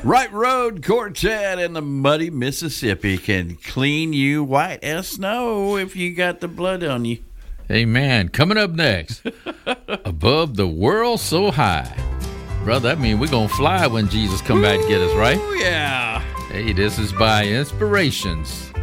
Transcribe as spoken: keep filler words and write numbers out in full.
Right Road Quartet and the muddy Mississippi can clean you white as snow if you got the blood on you. Amen. Coming up next, Above the World So High. Brother, that means we're going to fly when Jesus come back to get us, right? Oh, yeah. Hey, this is by Inspirations.